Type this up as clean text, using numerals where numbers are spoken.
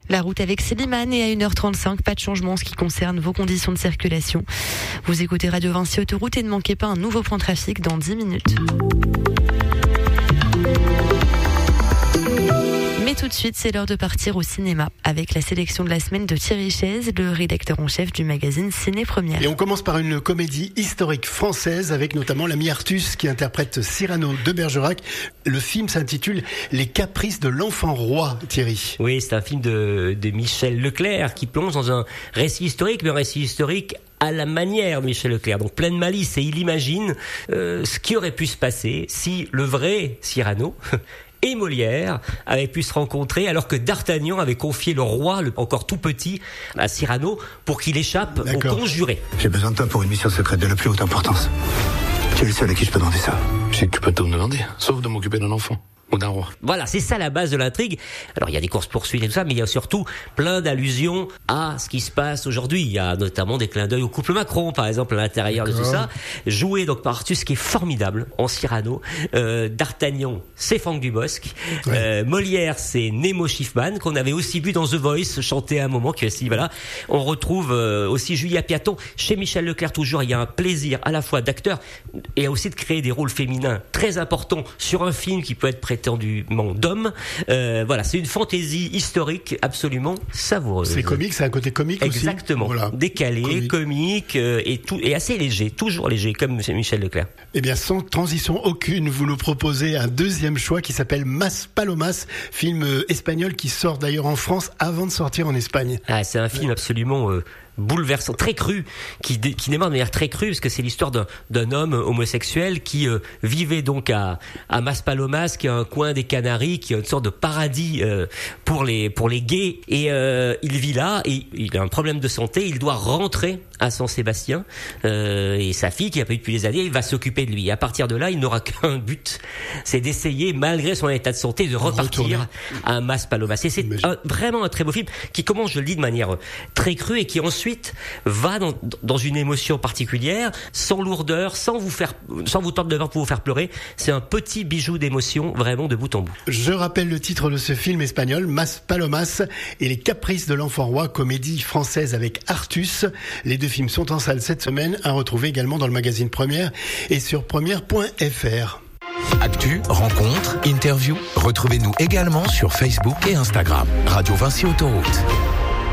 La route avec Célimane et à 1h35, pas de changement en ce qui concerne vos conditions de circulation. Vous écoutez Radio Vinci Autoroute et ne manquez pas un nouveau point trafic dans 10 minutes. Mais tout de suite, c'est l'heure de partir au cinéma avec la sélection de la semaine de Thierry Chaise, le rédacteur en chef du magazine Ciné Première. Et on commence par une comédie historique française avec notamment l'ami Artus qui interprète Cyrano de Bergerac. Le film s'intitule Les caprices de l'enfant roi, Thierry. Oui, c'est un film de Michel Leclerc qui plonge dans un récit historique, mais un récit historique à la manière de Michel Leclerc, donc plein de malice, et il imagine ce qui aurait pu se passer si le vrai Cyrano et Molière avaient pu se rencontrer alors que D'Artagnan avait confié le roi, encore tout petit, à Cyrano pour qu'il échappe au conjuré. J'ai besoin de toi pour une mission secrète de la plus haute importance. Tu es le seul à qui je peux demander ça. Je sais que tu peux tout me demander, sauf de m'occuper d'un enfant. Ou d'un roi. Voilà, c'est ça la base de l'intrigue. Alors il y a des courses-poursuites et tout ça, mais il y a surtout plein d'allusions à ce qui se passe aujourd'hui. Il y a notamment des clins d'œil au couple Macron, par exemple, à l'intérieur de tout ça. Joué donc par Artus, qui est formidable en Cyrano. D'Artagnan, c'est Franck Dubosc. Molière, c'est Nemo Schiffman, qu'on avait aussi vu dans The Voice chanter à un moment. Voilà. On retrouve aussi Julia Piaton. Chez Michel Leclerc, toujours, il y a un plaisir à la fois d'acteur et aussi de créer des rôles féminins très importants sur un film qui peut être prétendument d'homme. Voilà, c'est une fantaisie historique absolument savoureuse. C'est comique, c'est un côté comique aussi. Exactement. Voilà. Décalé, comique et assez léger, toujours léger, comme Michel Leclerc. Eh bien, sans transition aucune, vous nous proposez un deuxième choix qui s'appelle Mas Palomas, film espagnol qui sort d'ailleurs en France avant de sortir en Espagne. Ah, c'est un film absolument bouleversant, très cru, qui démarre de manière très crue, parce que c'est l'histoire d'un homme homosexuel qui vivait donc à Maspalomas, qui est un coin des Canaries, qui est une sorte de paradis pour les gays, et il vit là, et il a un problème de santé, il doit rentrer à San Sébastien, et sa fille, qui a pas eu depuis des années, va s'occuper de lui. Et à partir de là, il n'aura qu'un but, c'est d'essayer, malgré son état de santé, de repartir à Maspalomas. Et c'est vraiment un très beau film, qui commence, je le dis, de manière très crue, et qui ensuite va dans une émotion particulière, sans lourdeur, sans vous tordre devant pour vous faire pleurer. C'est un petit bijou d'émotion, vraiment de bout en bout. Je rappelle le titre de ce film espagnol, Mas Palomas et les caprices de l'enfant roi, comédie française avec Artus. Les deux films sont en salle cette semaine, à retrouver également dans le magazine Première et sur première.fr. Actu, rencontres, interviews, retrouvez-nous également sur Facebook et Instagram. Radio Vinci Autoroute.